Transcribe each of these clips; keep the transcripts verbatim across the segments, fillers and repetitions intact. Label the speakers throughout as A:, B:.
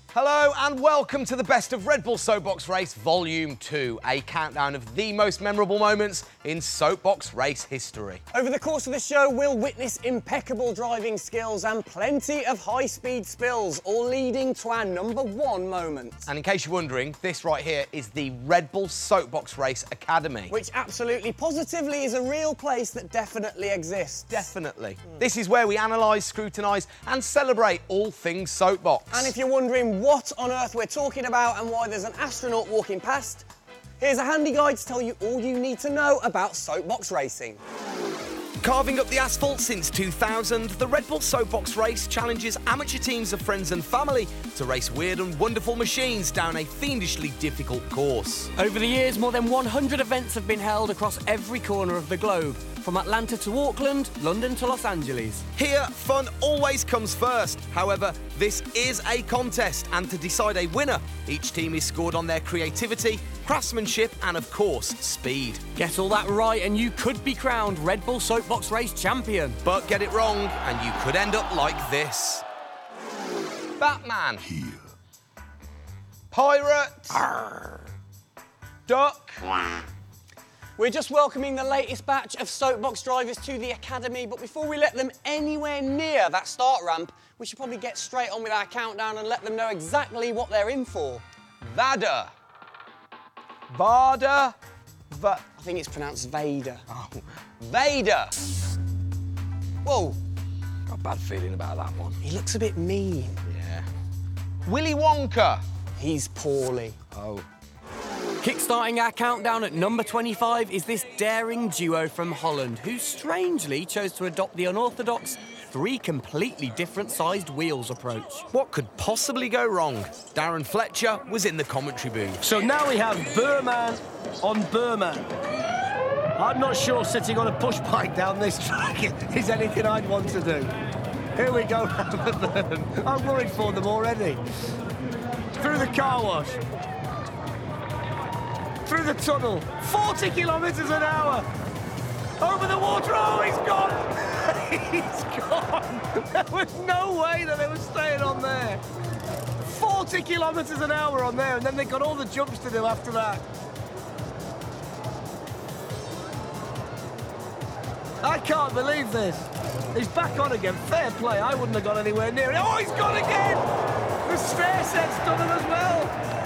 A: Hello and welcome to the best of Red Bull Soapbox Race Volume two, a countdown of the most memorable moments in soapbox race history.
B: Over the course of the show, we'll witness impeccable driving skills and plenty of high-speed spills, all leading to our number one moment.
A: And in case you're wondering, this right here is the Red Bull Soapbox Race Academy.
B: Which absolutely, positively is a real place that definitely exists.
A: Definitely. Mm. This is where we analyse, scrutinise and celebrate all things soapbox.
B: And if you're wondering what on earth we're talking about and why there's an astronaut walking past, here's a handy guide to tell you all you need to know about soapbox racing.
A: Carving up the asphalt since two thousand, the Red Bull Soapbox Race challenges amateur teams of friends and family to race weird and wonderful machines down a fiendishly difficult course.
C: Over the years, more than one hundred events have been held across every corner of the globe, from Atlanta to Auckland, London to Los Angeles.
A: Here, fun always comes first. However, this is a contest, and to decide a winner, each team is scored on their creativity, craftsmanship and, of course, speed.
C: Get all that right and you could be crowned Red Bull Soapbox Race champion.
A: But get it wrong and you could end up like this. Batman.
D: Here.
A: Pirate.
B: Arr.
A: Duck.
B: We're just welcoming the latest batch of soapbox drivers to the Academy, but before we let them anywhere near that start ramp, we should probably get straight on with our countdown and let them know exactly what they're in for.
A: Vada. Vada. Va
B: I think it's pronounced Vader.
A: Oh. Vader.
B: Whoa.
A: Got a bad feeling about that one.
B: He looks a bit mean.
A: Yeah. Willy Wonka.
B: He's poorly.
A: Oh.
C: Kickstarting our countdown at number twenty-five is this daring duo from Holland, who strangely chose to adopt the unorthodox three completely different sized wheels approach.
A: What could possibly go wrong? Darren Fletcher was in the commentary booth.
E: So now we have Burman on Burman. I'm not sure sitting on a push bike down this track is anything I'd want to do. Here we go round the burn. I'm worried for them already. Through the car wash. Through the tunnel. forty kilometres an hour. Over the water. Oh, he's gone. He's gone. There was no way that they were staying on there. forty kilometres an hour on there, and then they got all the jumps to do after that. I can't believe this. He's back on again. Fair play. I wouldn't have gone anywhere near it. Oh, he's gone again. The stair set's done him as well.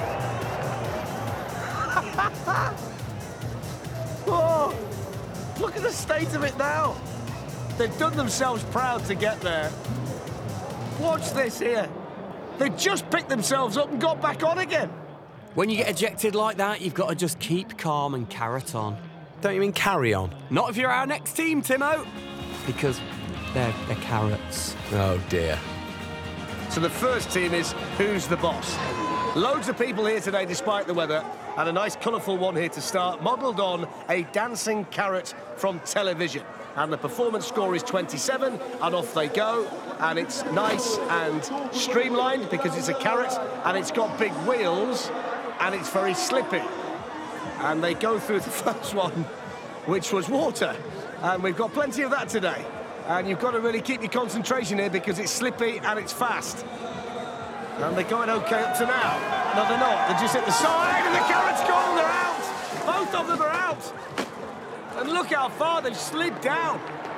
E: Oh, look at the state of it now. They've done themselves proud to get there. Watch this here. They just picked themselves up and got back on again.
C: When you get ejected like that, you've got to just keep calm and carrot on.
A: Don't you mean carry on?
C: Not if you're our next team, Timo. Because they're, they're carrots.
A: Oh, dear.
E: So the first team is Who's the Boss? Loads of people here today despite the weather, and a nice colourful one here to start, modelled on a dancing carrot from television. And the performance score is twenty-seven, and off they go. And it's nice and streamlined because it's a carrot, and it's got big wheels, and it's very slippy. And they go through the first one, which was water. And we've got plenty of that today. And you've got to really keep your concentration here because it's slippy and it's fast. And they're going OK up to now. No, they're not. They just hit the side, and the carrot's gone, and they're out. Both of them are out. And look how far they've slid down.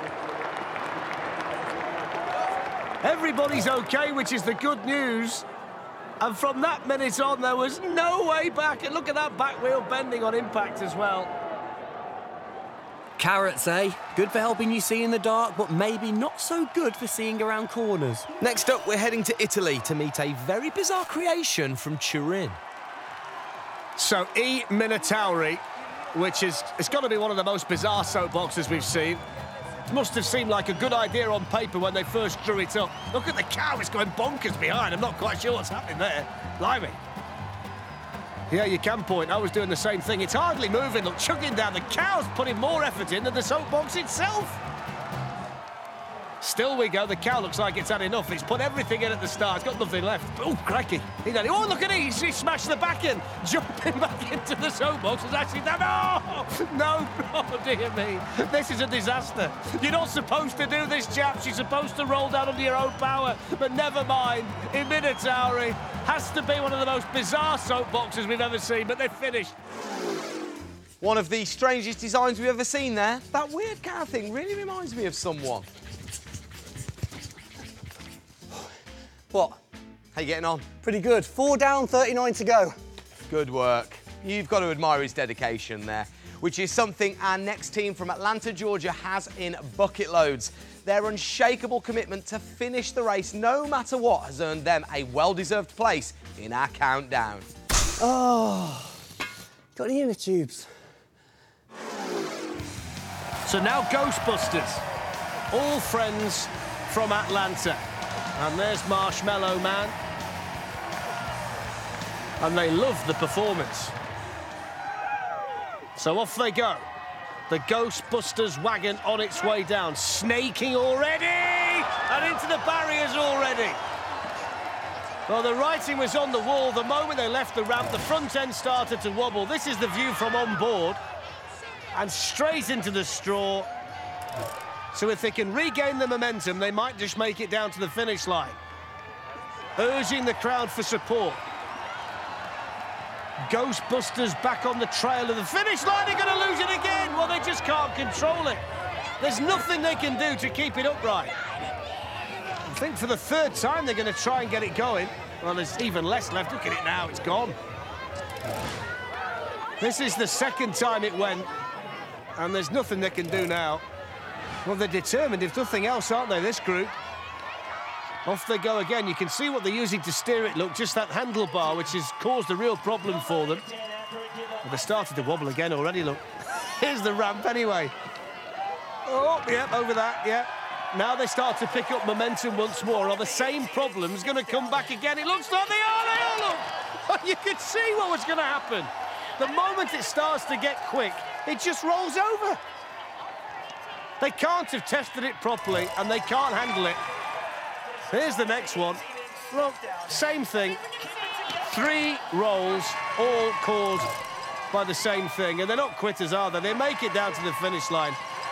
E: Everybody's OK, which is the good news. And from that minute on, there was no way back. And look at that back wheel bending on impact as well.
C: Carrots, eh? Good for helping you see in the dark, but maybe not so good for seeing around corners.
A: Next up, we're heading to Italy to meet a very bizarre creation from Turin.
E: So, E. Minotauri, which is, it's got to be one of the most bizarre soapboxes we've seen. Must have seemed like a good idea on paper when they first drew it up. Look at the cow, it's going bonkers behind. I'm not quite sure what's happening there. Blimey. Yeah, you can point. I was doing the same thing. It's hardly moving. Look, chugging down. The cow's putting more effort in than the soapbox itself. Still we go. The cow looks like it's had enough. It's put everything in at the start. It's got nothing left. Oh, cracky. He done it. Oh, look at it. He's, he smashed the back in. Jumping back into the soapbox has actually done... Oh, no. Oh, dear me. This is a disaster. You're not supposed to do this, chaps. You're supposed to roll down under your own power. But never mind. In Minotauri has to be one of the most bizarre soapboxes we've ever seen, but they've finished.
A: One of the strangest designs we've ever seen there. That weird cow thing really reminds me of someone.
B: What?
A: How you getting on?
B: Pretty good. Four down, thirty-nine to go.
A: Good work. You've got to admire his dedication there, which is something our next team from Atlanta, Georgia has in bucket loads. Their unshakable commitment to finish the race, no matter what, has earned them a well-deserved place in our countdown.
B: Oh, got the inner tubes.
E: So now Ghostbusters, all friends from Atlanta. And there's Marshmallow Man. And they love the performance. So off they go. The Ghostbusters wagon on its way down. Snaking already! And into the barriers already. Well, the writing was on the wall. The moment they left the ramp, the front end started to wobble. This is the view from on board. And straight into the straw. So if they can regain the momentum, they might just make it down to the finish line. Urging the crowd for support. Ghostbusters back on the trail of the finish line. They're going to lose it again. Well, they just can't control it. There's nothing they can do to keep it upright. I think for the third time they're going to try and get it going. Well, there's even less left. Look at it now. It's gone. This is the second time it went. And there's nothing they can do now. Well, they're determined, if nothing else, aren't they, this group? Off they go again. You can see what they're using to steer it, look, just that handlebar, which has caused a real problem for them. Well, they started to wobble again already, look. Here's the ramp anyway. Oh, yep, over that, yeah. Now they start to pick up momentum once more. Are the same problems going to come back again? It looks like they are, they are, look! You could see what was going to happen. The moment it starts to get quick, it just rolls over. They can't have tested it properly, and they can't handle it. Here's the next one. Well, same thing. Three rolls, all caused by the same thing. And they're not quitters, are they? They make it down to the finish line.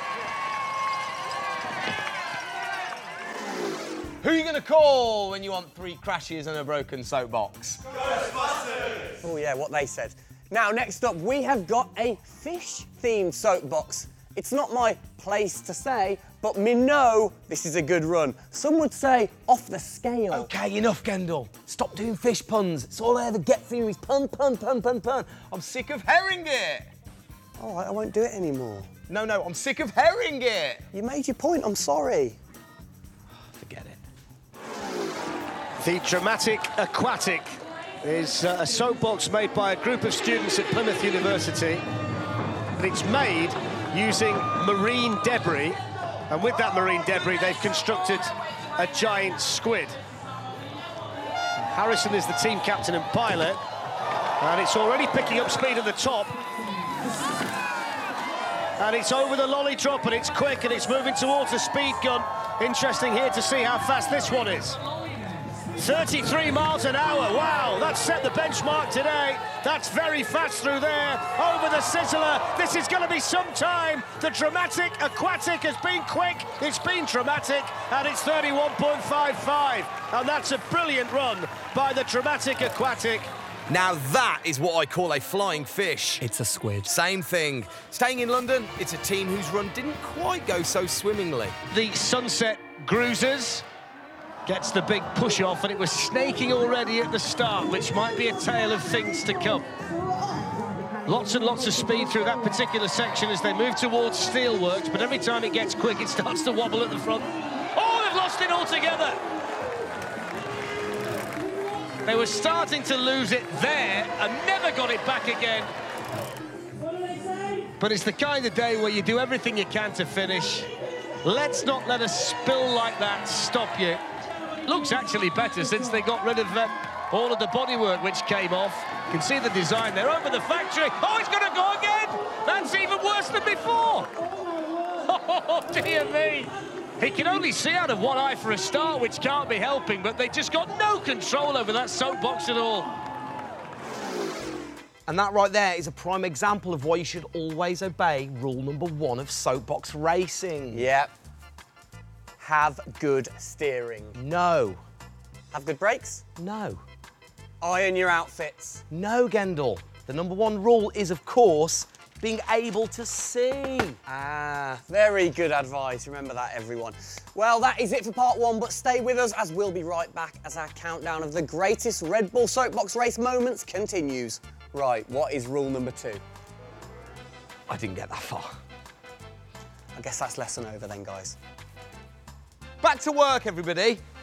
A: Who are you going to call when you want three crashes and a broken soapbox?
B: Ghostbusters! Oh, yeah, what they said. Now, next up, we have got a fish-themed soapbox. It's not my place to say, but me know this is a good run. Some would say off the scale.
A: OK, enough, Kendall. Stop doing fish puns. It's all I ever get from you is pun, pun, pun, pun, pun. I'm sick of hearing it.
B: All right, I won't do it anymore.
A: No, no, I'm sick of hearing it.
B: You made your point, I'm sorry.
A: Forget it.
E: The Dramatic Aquatic is uh, a soapbox made by a group of students at Plymouth University. And it's made using marine debris, and with that marine debris they've constructed a giant squid. Harrison is the team captain and pilot, and it's already picking up speed at the top. And it's over the lolly drop, and it's quick, and it's moving towards the speed gun. Interesting here to see how fast this one is. thirty-three miles an hour, wow, that's set the benchmark today. That's very fast through there, over the sizzler. This is going to be some time. The Dramatic Aquatic has been quick, it's been dramatic, and it's thirty-one point five five. And that's a brilliant run by the Dramatic Aquatic.
A: Now that is what I call a flying fish.
C: It's a squid.
A: Same thing. Staying in London, it's a team whose run didn't quite go so swimmingly.
E: The Sunset Cruisers gets the big push off, and it was snaking already at the start, which might be a tale of things to come. Lots and lots of speed through that particular section as they move towards Steelworks, but every time it gets quick, it starts to wobble at the front. Oh, they've lost it altogether! They were starting to lose it there and never got it back again. But it's the kind of day where you do everything you can to finish. Let's not let a spill like that stop you. Looks actually better since they got rid of uh, all of the bodywork which came off. You can see the design there over the factory. Oh, it's going to go again! That's even worse than before! Oh, dear me! He can only see out of one eye for a start, which can't be helping, but they just got no control over that soapbox at all.
A: And that right there is a prime example of why you should always obey rule number one of soapbox racing.
B: Yep. Have good steering.
A: No.
B: Have good brakes.
A: No.
B: Iron your outfits.
A: No, Gendel. The number one rule is, of course, being able to see.
B: Ah, very good advice. Remember that, everyone. Well, that is it for part one, but stay with us as we'll be right back as our countdown of the greatest Red Bull soapbox race moments continues. Right, what is rule number two?
A: I didn't get that far.
B: I guess that's lesson over then, guys.
A: Back to work, everybody.